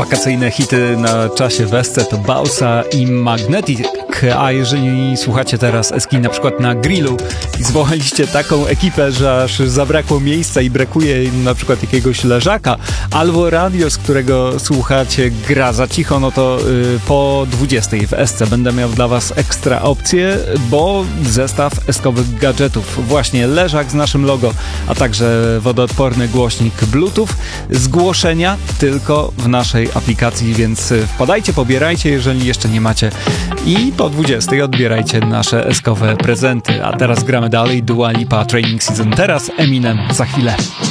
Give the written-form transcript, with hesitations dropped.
wakacyjne hity na czasie Wesce to Bausa i Magnetic, a jeżeli słuchacie teraz Eski na przykład na grillu i zwołaliście taką ekipę, że aż zabrakło miejsca i brakuje im na przykład jakiegoś leżaka, albo radio, z którego słuchacie, gra za cicho, no to po 20 w Esce będę miał dla was ekstra opcję, bo zestaw eskowych gadżetów, właśnie leżak z naszym logo, a także wodoodporny głośnik Bluetooth, zgłoszenia tylko w naszej aplikacji, więc wpadajcie, pobierajcie, jeżeli jeszcze nie macie, i po 20 odbierajcie nasze eskowe prezenty. A teraz gramy dalej, Dua Lipa, Training Season, teraz Eminem, za chwilę.